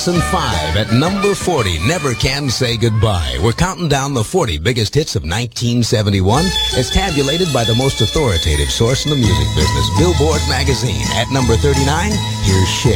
Jackson 5 at number 40, Never Can Say Goodbye. We're counting down the 40 biggest hits of 1971 as tabulated by the most authoritative source in the music business, Billboard magazine. At number 39, here's Cher.